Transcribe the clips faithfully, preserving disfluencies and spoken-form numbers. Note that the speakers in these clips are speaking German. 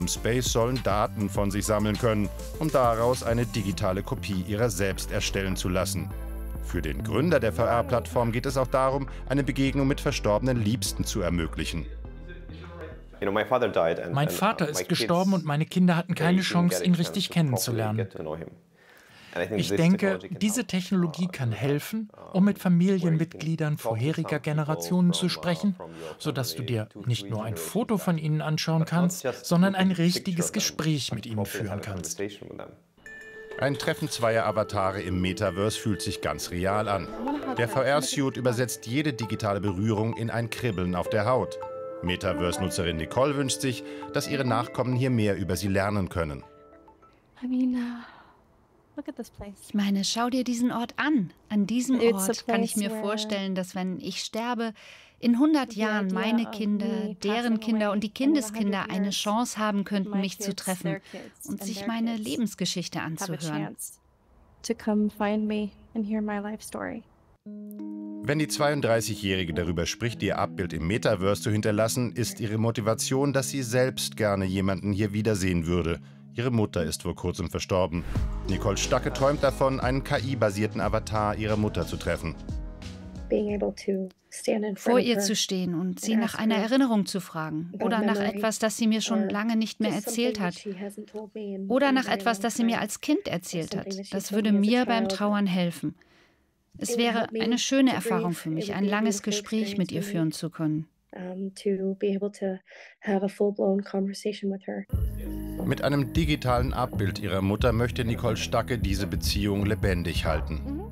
Im Space sollen Daten von sich sammeln können, um daraus eine digitale Kopie ihrer selbst erstellen zu lassen. Für den Gründer der V R-Plattform geht es auch darum, eine Begegnung mit verstorbenen Liebsten zu ermöglichen. Mein Vater ist gestorben und meine Kinder hatten keine Chance, ihn richtig kennenzulernen. Ich denke, diese Technologie kann helfen, um mit Familienmitgliedern vorheriger Generationen zu sprechen, sodass du dir nicht nur ein Foto von ihnen anschauen kannst, sondern ein richtiges Gespräch mit ihnen führen kannst. Ein Treffen zweier Avatare im Metaverse fühlt sich ganz real an. Der V R-Suit übersetzt jede digitale Berührung in ein Kribbeln auf der Haut. Metaverse-Nutzerin Nicole wünscht sich, dass ihre Nachkommen hier mehr über sie lernen können. Ich meine, schau dir diesen Ort an. An diesem Ort kann ich mir vorstellen, dass wenn ich sterbe, in hundert Jahren meine Kinder, deren Kinder und die Kindeskinder eine Chance haben könnten, mich zu treffen und sich meine Lebensgeschichte anzuhören. Wenn die zweiunddreißigjährige darüber spricht, ihr Abbild im Metaverse zu hinterlassen, ist ihre Motivation, dass sie selbst gerne jemanden hier wiedersehen würde. Ihre Mutter ist vor kurzem verstorben. Nicole Stacke träumt davon, einen K I-basierten Avatar ihrer Mutter zu treffen. Vor ihr zu stehen und sie nach einer Erinnerung zu fragen oder nach etwas, das sie mir schon lange nicht mehr erzählt hat oder nach etwas, das sie mir als Kind erzählt hat, das würde mir beim Trauern helfen. Es wäre eine schöne Erfahrung für mich, ein langes Gespräch mit ihr führen zu können. Mit einem digitalen Abbild ihrer Mutter möchte Nicole Stacke diese Beziehung lebendig halten.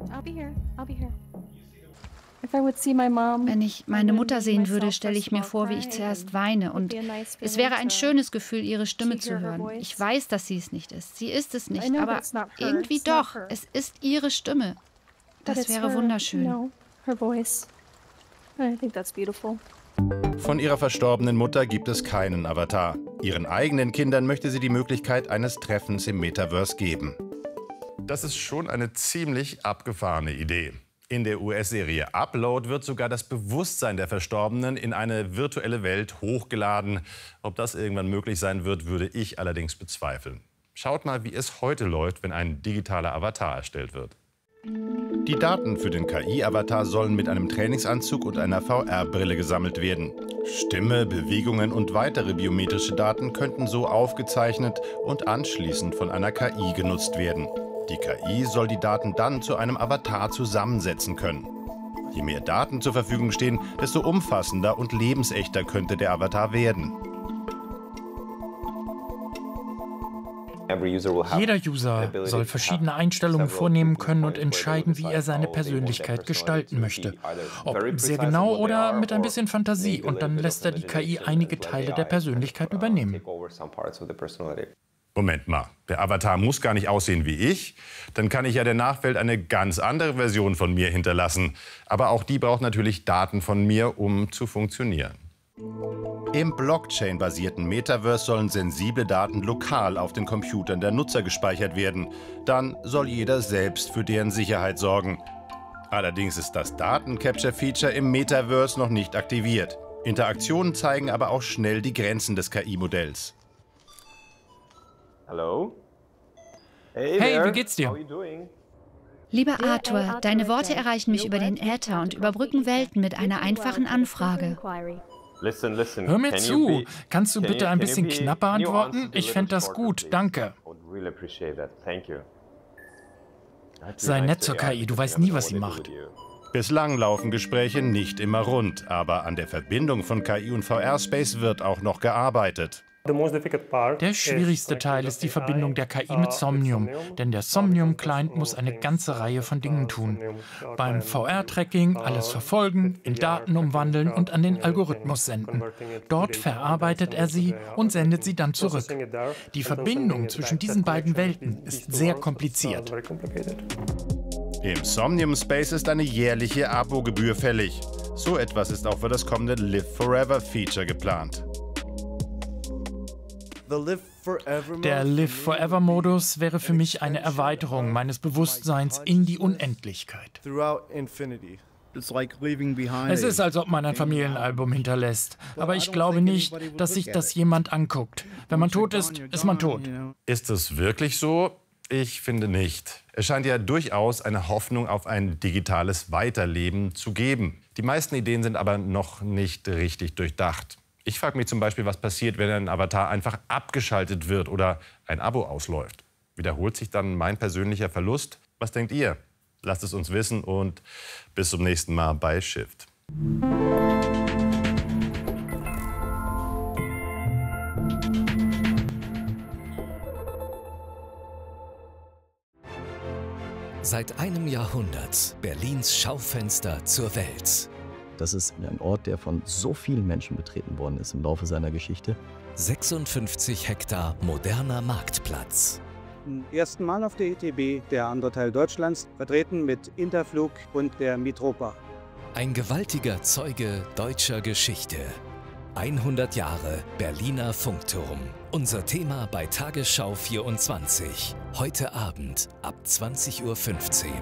Wenn ich meine Mutter sehen würde, stelle ich mir vor, wie ich zuerst weine. Und es wäre ein schönes Gefühl, ihre Stimme zu hören. Ich weiß, dass sie es nicht ist. Sie ist es nicht, aber irgendwie doch. Es ist ihre Stimme. Das wäre wunderschön. Von ihrer verstorbenen Mutter gibt es keinen Avatar. Ihren eigenen Kindern möchte sie die Möglichkeit eines Treffens im Metaverse geben. Das ist schon eine ziemlich abgefahrene Idee. In der U S-Serie Upload wird sogar das Bewusstsein der Verstorbenen in eine virtuelle Welt hochgeladen. Ob das irgendwann möglich sein wird, würde ich allerdings bezweifeln. Schaut mal, wie es heute läuft, wenn ein digitaler Avatar erstellt wird. Die Daten für den K I-Avatar sollen mit einem Trainingsanzug und einer V R-Brille gesammelt werden. Stimme, Bewegungen und weitere biometrische Daten könnten so aufgezeichnet und anschließend von einer K I genutzt werden. Die K I soll die Daten dann zu einem Avatar zusammensetzen können. Je mehr Daten zur Verfügung stehen, desto umfassender und lebensechter könnte der Avatar werden. Jeder User soll verschiedene Einstellungen vornehmen können und entscheiden, wie er seine Persönlichkeit gestalten möchte. Ob sehr genau oder mit ein bisschen Fantasie. Und dann lässt er die K I einige Teile der Persönlichkeit übernehmen. Moment mal, der Avatar muss gar nicht aussehen wie ich. Dann kann ich ja der Nachwelt eine ganz andere Version von mir hinterlassen. Aber auch die braucht natürlich Daten von mir, um zu funktionieren. Im Blockchain-basierten Metaverse sollen sensible Daten lokal auf den Computern der Nutzer gespeichert werden. Dann soll jeder selbst für deren Sicherheit sorgen. Allerdings ist das Daten-Capture-Feature im Metaverse noch nicht aktiviert. Interaktionen zeigen aber auch schnell die Grenzen des K I-Modells. Hallo? Hey, wie geht's dir? Lieber Arthur, deine Worte erreichen mich über den Äther und überbrücken Welten mit einer einfachen Anfrage. Hör mir zu. Kannst du bitte ein bisschen knapper antworten? Ich fände das gut, danke. Sei nett zur K I, du weißt nie, was sie macht. Bislang laufen Gespräche nicht immer rund, aber an der Verbindung von K I und V R-Space wird auch noch gearbeitet. Der schwierigste Teil ist die Verbindung der K I mit Somnium, denn der Somnium-Client muss eine ganze Reihe von Dingen tun. Beim V R-Tracking alles verfolgen, in Daten umwandeln und an den Algorithmus senden. Dort verarbeitet er sie und sendet sie dann zurück. Die Verbindung zwischen diesen beiden Welten ist sehr kompliziert. Im Somnium Space ist eine jährliche Abogebühr fällig. So etwas ist auch für das kommende Live Forever Feature geplant. Der Live-Forever-Modus wäre für mich eine Erweiterung meines Bewusstseins in die Unendlichkeit. Es ist, als ob man ein Familienalbum hinterlässt. Aber ich glaube nicht, dass sich das jemand anguckt. Wenn man tot ist, ist man tot. Ist es wirklich so? Ich finde nicht. Es scheint ja durchaus eine Hoffnung auf ein digitales Weiterleben zu geben. Die meisten Ideen sind aber noch nicht richtig durchdacht. Ich frage mich zum Beispiel, was passiert, wenn ein Avatar einfach abgeschaltet wird oder ein Abo ausläuft. Wiederholt sich dann mein persönlicher Verlust? Was denkt ihr? Lasst es uns wissen und bis zum nächsten Mal bei Shift. Seit einem Jahrhundert Berlins Schaufenster zur Welt. Das ist ein Ort, der von so vielen Menschen betreten worden ist im Laufe seiner Geschichte. sechsundfünfzig Hektar moderner Marktplatz. Zum ersten Mal auf der I T B, der andere Teil Deutschlands, vertreten mit Interflug und der Mitropa. Ein gewaltiger Zeuge deutscher Geschichte. hundert Jahre Berliner Funkturm. Unser Thema bei Tagesschau vierundzwanzig. Heute Abend ab zwanzig Uhr fünfzehn.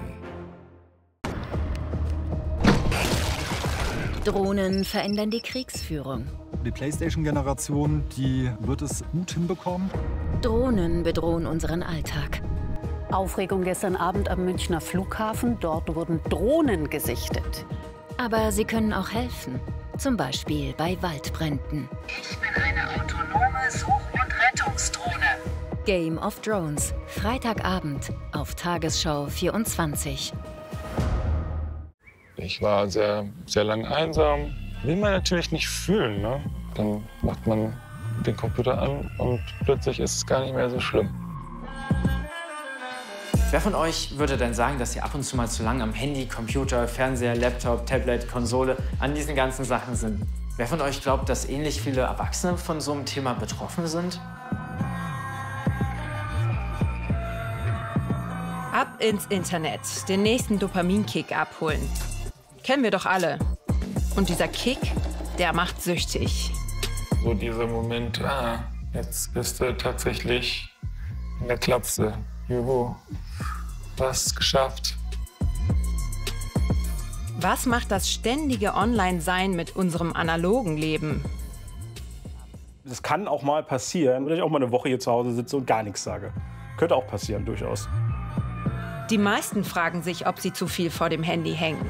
Drohnen verändern die Kriegsführung. Die PlayStation-Generation, die wird es gut hinbekommen. Drohnen bedrohen unseren Alltag. Aufregung gestern Abend am Münchner Flughafen. Dort wurden Drohnen gesichtet. Aber sie können auch helfen. Zum Beispiel bei Waldbränden. Ich bin eine autonome Such- und Rettungsdrohne. Game of Drones. Freitagabend auf Tagesschau vierundzwanzig. Ich war sehr, sehr lange einsam. Will man natürlich nicht fühlen, ne? Dann macht man den Computer an und plötzlich ist es gar nicht mehr so schlimm. Wer von euch würde denn sagen, dass ihr ab und zu mal zu lange am Handy, Computer, Fernseher, Laptop, Tablet, Konsole an diesen ganzen Sachen sind? Wer von euch glaubt, dass ähnlich viele Erwachsene von so einem Thema betroffen sind? Ab ins Internet, den nächsten Dopaminkick abholen. Kennen wir doch alle. Und dieser Kick, der macht süchtig. So dieser Moment, ah, jetzt bist du tatsächlich in der Klapse. Juhu, du hast es geschafft. Was macht das ständige Online-Sein mit unserem analogen Leben? Das kann auch mal passieren, wenn ich auch mal eine Woche hier zu Hause sitze und gar nichts sage. Könnte auch passieren, durchaus. Die meisten fragen sich, ob sie zu viel vor dem Handy hängen.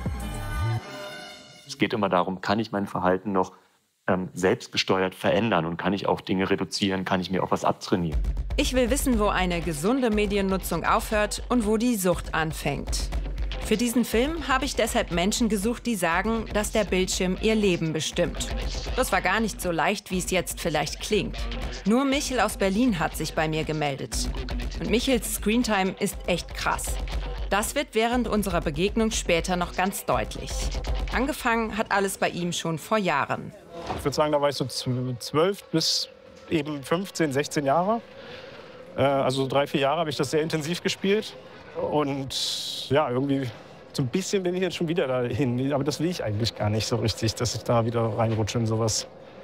Es geht immer darum, kann ich mein Verhalten noch ähm, selbstgesteuert verändern und kann ich auch Dinge reduzieren, kann ich mir auch was abtrainieren. Ich will wissen, wo eine gesunde Mediennutzung aufhört und wo die Sucht anfängt. Für diesen Film habe ich deshalb Menschen gesucht, die sagen, dass der Bildschirm ihr Leben bestimmt. Das war gar nicht so leicht, wie es jetzt vielleicht klingt. Nur Michel aus Berlin hat sich bei mir gemeldet. Und Michels Screentime ist echt krass. Das wird während unserer Begegnung später noch ganz deutlich. Angefangen hat alles bei ihm schon vor Jahren. Ich würde sagen, da war ich so zwölf bis eben fünfzehn, sechzehn Jahre. Also drei, vier Jahre habe ich das sehr intensiv gespielt. Und ja, irgendwie so ein bisschen bin ich jetzt schon wieder dahin. Aber das will ich eigentlich gar nicht so richtig, dass ich da wieder reinrutsche in sowas.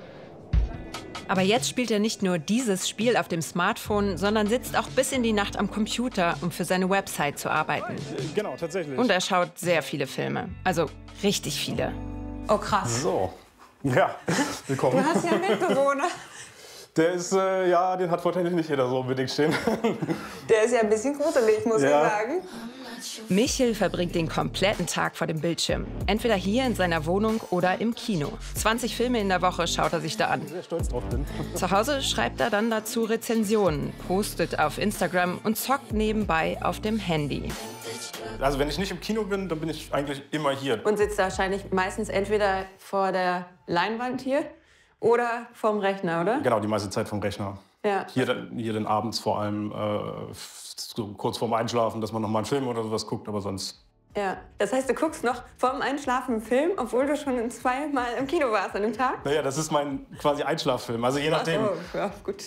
Aber jetzt spielt er nicht nur dieses Spiel auf dem Smartphone, sondern sitzt auch bis in die Nacht am Computer, um für seine Website zu arbeiten. Genau, tatsächlich. Und er schaut sehr viele Filme. Also richtig viele. Oh, krass. So, ja, willkommen. Du hast ja einen Mitbewohner. Der ist, äh, ja, den hat wahrscheinlich nicht jeder so unbedingt stehen. Der ist ja ein bisschen gruselig, muss ja. ich sagen. Michel verbringt den kompletten Tag vor dem Bildschirm. Entweder hier in seiner Wohnung oder im Kino. zwanzig Filme in der Woche schaut er sich da an. Sehr stolz drauf bin. Zu Hause schreibt er dann dazu Rezensionen, postet auf Instagram und zockt nebenbei auf dem Handy. Also wenn ich nicht im Kino bin, dann bin ich eigentlich immer hier. Und sitzt wahrscheinlich meistens entweder vor der Leinwand hier oder vorm Rechner, oder? Genau, die meiste Zeit vom Rechner. Ja. Hier, dann, hier dann abends vor allem äh, so kurz vorm Einschlafen, dass man noch mal einen Film oder sowas guckt, aber sonst... Ja, das heißt, du guckst noch vorm Einschlafen einen Film, obwohl du schon zweimal im Kino warst an dem Tag? Naja, das ist mein quasi Einschlaffilm, also je nachdem. Ach so, ja, gut.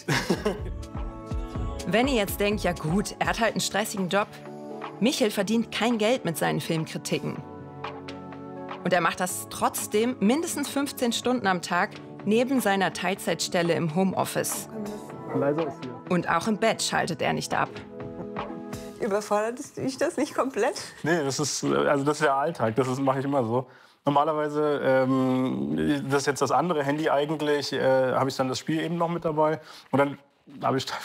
Wenn ihr jetzt denkt, ja gut, er hat halt einen stressigen Job. Michel verdient kein Geld mit seinen Filmkritiken. Und er macht das trotzdem mindestens fünfzehn Stunden am Tag neben seiner Teilzeitstelle im Homeoffice. Leiser ist hier. Und auch im Bett schaltet er nicht ab. Überfordert dich das nicht komplett? Nee, das ist, also das ist der Alltag, das mache ich immer so. Normalerweise, ähm, das ist jetzt das andere Handy eigentlich, äh, habe ich dann das Spiel eben noch mit dabei. Und dann habe ich